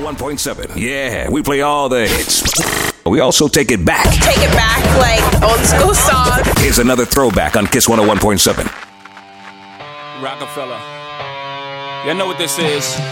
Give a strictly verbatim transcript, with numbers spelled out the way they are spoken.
one point seven. Yeah, we play all the hits. We also take it back. Take it back like old school song. Here's another throwback on Kiss one oh one point seven. Rockefeller. Y'all know what this is.